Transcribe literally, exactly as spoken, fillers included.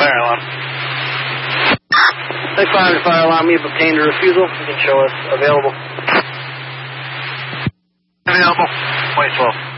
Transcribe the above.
fire alarm. Take five to fire alarm. You've obtained a refusal. You can show us available. Available. twenty twelve.